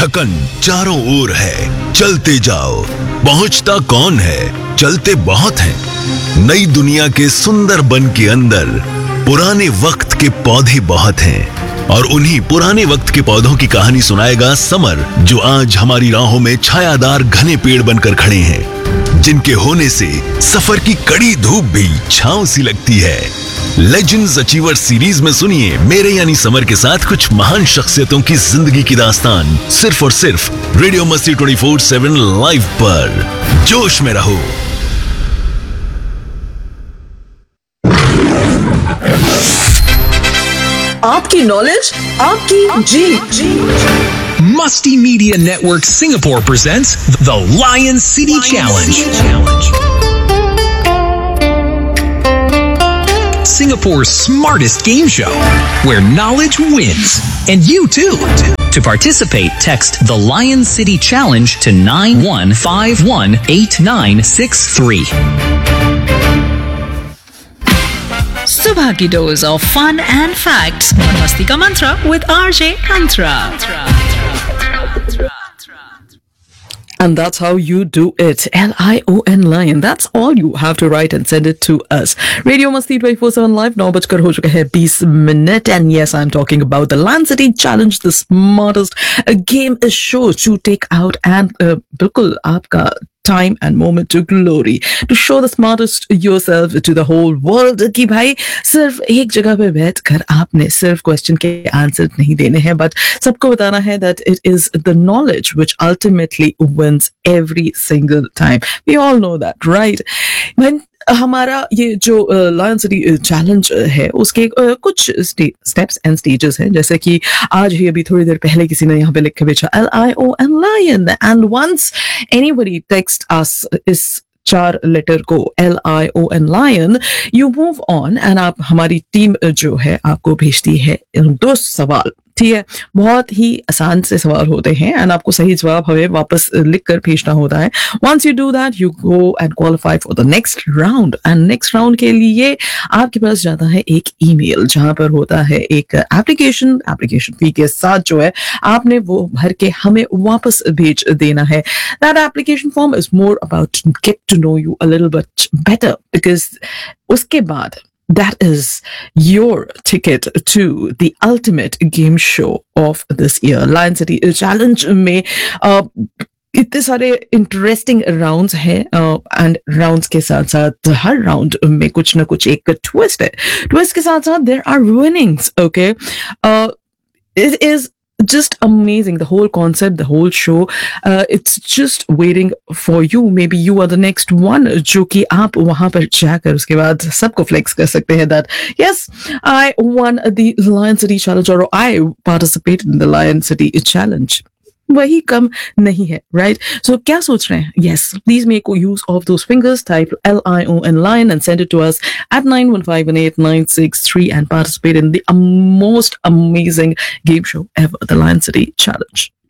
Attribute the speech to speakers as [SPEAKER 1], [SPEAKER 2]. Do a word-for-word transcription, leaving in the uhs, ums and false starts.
[SPEAKER 1] थकन चारों ओर है, चलते जाओ। पहुंचता कौन है, चलते बहुत हैं। नई दुनिया के सुंदर बन के अंदर पुराने वक्त के पौधे बहुत हैं, और उन्हीं पुराने वक्त के पौधों की कहानी सुनाएगा समर, जो आज हमारी राहों में छायादार घने पेड़ बनकर खड़े हैं, जिनके होने से सफर की कड़ी धूप भी छांव सी लगती है। लेजेंड्स अचीवर सीरीज में सुनिए मेरे यानी समर के साथ कुछ महान शख्सियतों की जिंदगी की दास्तान, सिर्फ और सिर्फ रेडियो मस्ती ट्वेंटी फोर सेवन लाइव पर। जोश में रहो।
[SPEAKER 2] आपकी नॉलेज, आपकी जी।
[SPEAKER 3] Musty Media Network Singapore presents the Lion City Challenge. Singapore's smartest game show, where knowledge wins, and you too. To participate, text the Lion City Challenge to nine one five one eight nine six three.
[SPEAKER 4] सुबह की dose of fun and facts, मस्ती का मंत्रा with RJ Antara.
[SPEAKER 2] And that's how you do it. L I O N Lion. That's all you have to write and send it to us. Radio Masti twenty four seven Live. नौ बजकर हो चुके हैं बीस minute. And yes, I'm talking about the Lion City Challenge, the smartest game show to take out and uh, बिल्कुल आपका time and moment to glory, to show the smartest yourself to the whole world. कि भाई सिर्फ एक जगह पे बैठ कर आपने सिर्फ क्वेश्चन के आंसर नहीं देने हैं, बट सबको बताना है that it is the knowledge which ultimately wins every single time. We all know that, right? When हमारा ये जो लायन सिटी चैलेंज है उसके uh, कुछ स्टेप्स एंड स्टेजेस हैं, जैसे कि आज ही अभी थोड़ी देर पहले किसी ने यहाँ पे लिख के भेजा L I O N lion, and once anybody text अस इस चार लेटर को L I O N lion, you move on and आप हमारी टीम जो है आपको भेजती है दो सवाल। ठीक है, बहुत ही आसान से सवाल होते हैं एंड आपको सही जवाब हमें वापस लिख कर भेजना होता है। Once you do that you go and qualify for the next round, and next round के लिए आपके पास जाता है एक ईमेल जहां पर होता है एक एप्लीकेशन, एप्लीकेशन फी के साथ जो है आपने वो भर के हमें वापस भेज देना है। That application form is more about gate to know you a little bit better, because उसके बाद that is your ticket to the ultimate game show of this year. Lion City Challenge में uh, इतने सारे interesting rounds हैं and rounds के साथ साथ हर round में कुछ ना कुछ एक ट्विस्ट है। ट्विस्ट के साथ साथ there are winnings. Okay, it is just amazing, the whole concept, the whole show, uh, it's just waiting for you. Maybe you are the next one जो कि आप वहां पर जाकर उसके बाद सबको फ्लेक्स कर सकते हैं that yes, I won the Lion City Challenge or I participated in the Lion City Challenge. वही कम नहीं है, right? So क्या सोच रहे हैं? Yes, please make use of those fingers, type L I O N Lion and send it to us at nine one five one eight nine six three and participate in the most amazing game show ever, the Lion City Challenge.